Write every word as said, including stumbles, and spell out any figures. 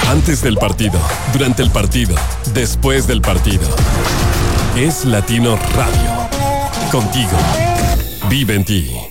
Antes del partido, durante el partido, después del partido. Es Latino Radio. Contigo. Vive en ti.